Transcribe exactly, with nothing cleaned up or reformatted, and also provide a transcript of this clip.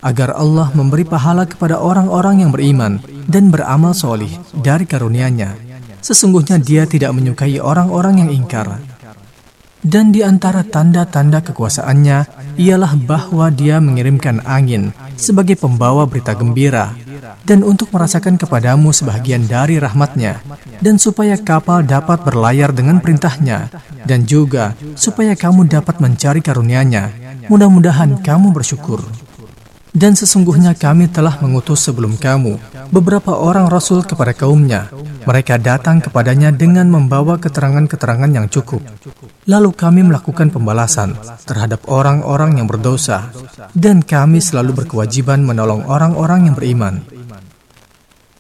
agar Allah memberi pahala kepada orang-orang yang beriman dan beramal solih dari karunia-Nya. Sesungguhnya Dia tidak menyukai orang-orang yang ingkar. Dan di antara tanda-tanda kekuasaannya ialah bahwa Dia mengirimkan angin sebagai pembawa berita gembira, dan untuk merasakan kepadamu sebahagian dari rahmat-Nya, dan supaya kapal dapat berlayar dengan perintah-Nya, dan juga supaya kamu dapat mencari karunia-Nya. Mudah-mudahan kamu bersyukur. Dan sesungguhnya kami telah mengutus sebelum kamu beberapa orang Rasul kepada kaumnya. Mereka datang kepadanya dengan membawa keterangan-keterangan yang cukup. Lalu kami melakukan pembalasan terhadap orang-orang yang berdosa, dan kami selalu berkewajiban menolong orang-orang yang beriman.